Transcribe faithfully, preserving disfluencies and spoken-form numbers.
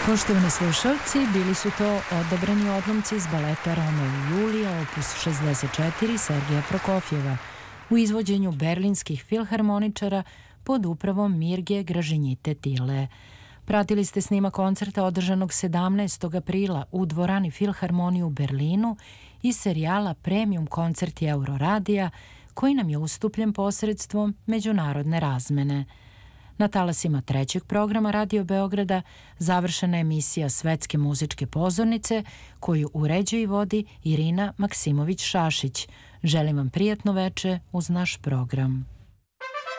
Poštovani slušalci, bili su to odabrani odlomci iz baleta Romeo i Julija, opus šezdeset četiri Sergeja Prokofjeva, u izvođenju berlinskih filharmoničara pod upravom Mirge Gražiņite-Tile. Pratili ste snima koncerta održanog sedamnaestog aprila u dvorani Filharmonije u Berlinu iz serijala Premium koncerti Euroradija, koji nam je ustupljen posredstvom međunarodne razmene. Na talasima trećeg programa Radio Beograda završena emisija Svetske muzičke pozornice, koju uređuje i vodi Irina Maksimović-Šašić. Želim vam prijatno veče uz naš program.